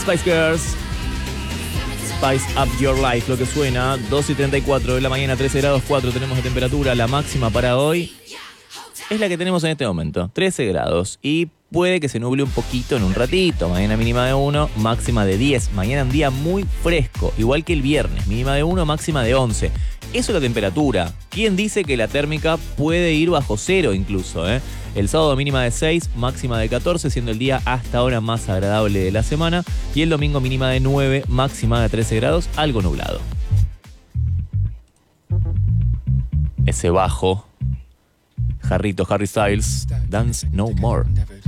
Spice Girls. Spice Up Your Life, lo que suena. 2:34 de la mañana, 13 grados 4 tenemos de temperatura. La máxima para hoy es la que tenemos en este momento, 13 grados. Y puede que se nuble un poquito en un ratito. Mañana mínima de 1, máxima de 10. Mañana un día muy fresco, igual que el viernes. Mínima de 1, máxima de 11. Eso es la temperatura. ¿Quién dice que la térmica puede ir bajo cero incluso? El sábado mínima de 6, máxima de 14, siendo el día hasta ahora más agradable de la semana. Y el domingo mínima de 9, máxima de 13 grados, algo nublado. Ese bajo. Harry Styles, Dance No More.